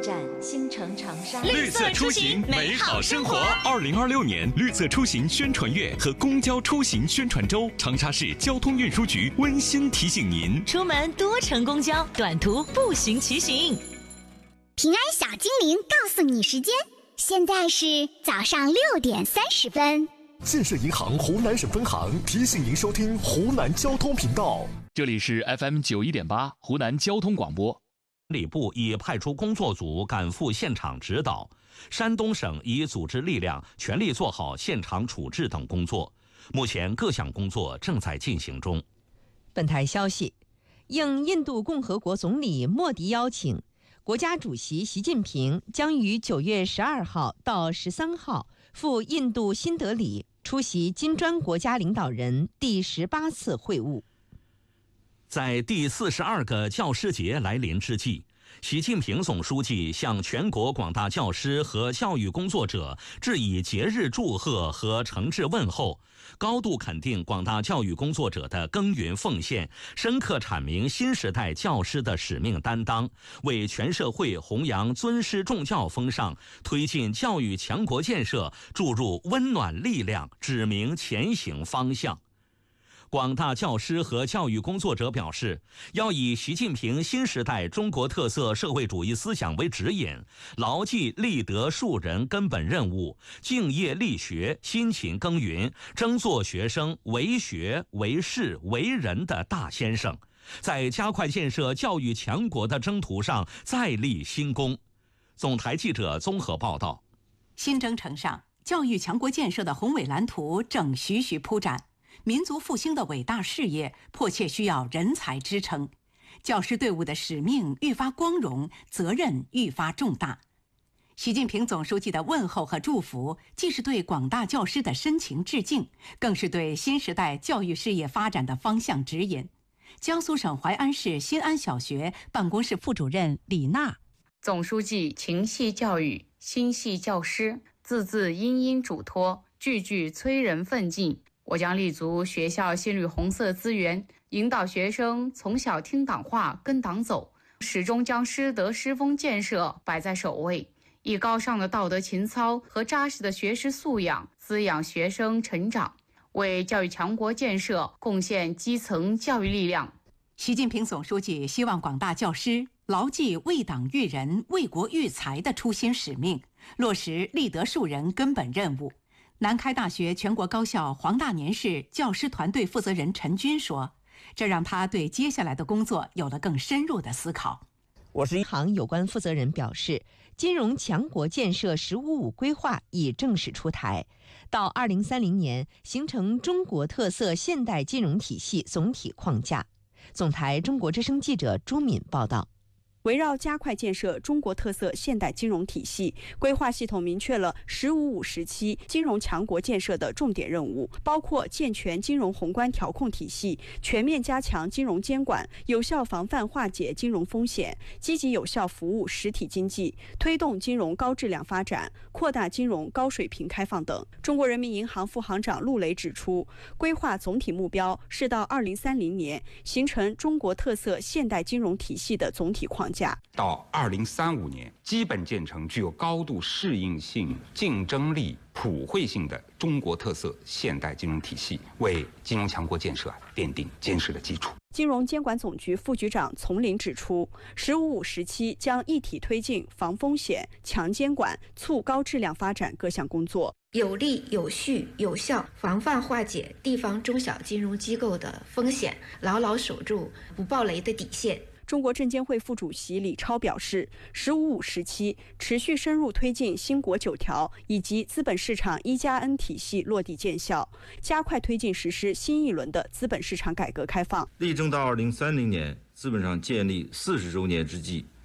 站，新城长沙。 绿色出行，美好生活。2026年绿色出行宣传月和公交出行宣传周，长沙市交通运输局温馨提醒您： 出门多乘公交，短途步行骑行。 平安小精灵告诉你时间，现在是早上6点30分。 建设银行湖南省分行提醒您收听湖南交通频道。 这里是 FM 91.8湖南交通广播。 理部已派出工作组赶赴现场指导，山东省已组织力量全力做好现场处置等工作。目前各项工作正在进行中。 本台消息，应印度共和国总理莫迪邀请，国家主席习近平将于9月12号到13号赴印度新德里出席金砖国家领导人第18次会晤。 在第42个教师节来临之际，习近平总书记向全国广大教师和教育工作者致以节日祝贺和诚挚问候，高度肯定广大教育工作者的耕耘奉献，深刻阐明新时代教师的使命担当，为全社会弘扬尊师重教风尚，推进教育强国建设注入温暖力量，指明前行方向。广大教师和教育工作者表示，要以习近平新时代中国特色社会主义思想为指引，牢记立德树人根本任务，敬业力学，辛勤耕耘，争做学生为学为事为人的大先生，在加快建设教育强国的征途上再立新功。总台记者综合报道。 新征程上，教育强国建设的宏伟蓝图正徐徐铺展，民族复兴的伟大事业迫切需要人才支撑，教师队伍的使命愈发光荣，责任愈发重大。习近平总书记的问候和祝福，既是对广大教师的深情致敬，更是对新时代教育事业发展的方向指引。江苏省淮安市新安小学办公室副主任李娜： 总书记情系教育，心系教师，字字殷殷嘱托，句句催人奋进。我将立足学校新绿红色资源，引导学生从小听党话跟党走，始终将师德师风建设摆在首位，以高尚的道德情操和扎实的学识素养滋养学生成长，为教育强国建设贡献基层教育力量。 习近平总书记希望广大教师牢记为党育人、为国育才的初心使命，落实立德树人根本任务。南开大学全国高校黄大年市教师团队负责人陈军说，这让他对接下来的工作有了更深入的思考。 银行有关负责人表示，金融强国建设“15+5”规划已正式出台，到2030年形成中国特色现代金融体系总体框架。总台中国之声记者朱敏报道。 围绕加快建设中国特色现代金融体系，规划系统明确了“15+5”时期金融强国建设的重点任务，包括健全金融宏观调控体系，全面加强金融监管，有效防范化解金融风险，积极有效服务实体经济，推动金融高质量发展，扩大金融高水平开放等。中国人民银行副行长陆雷指出，规划总体目标是到2030年形成中国特色现代金融体系的总体框架。 到2035年，基本建成具有高度适应性、竞争力、普惠性的中国特色现代金融体系，为金融强国建设奠定坚实的基础。 金融监管总局副局长丛林指出，“15+5”时期将一体推进防风险、强监管、促高质量发展各项工作， 有力、有序、有效防范化解地方中小金融机构的风险，牢牢守住不爆雷的底线。 中国证监会副主席李超表示，“15+5”时期持续深入推进新国9条以及资本市场1+N 体系落地见效，加快推进实施新一轮的资本市场改革开放。 力争到2030年资本上建立40周年之际，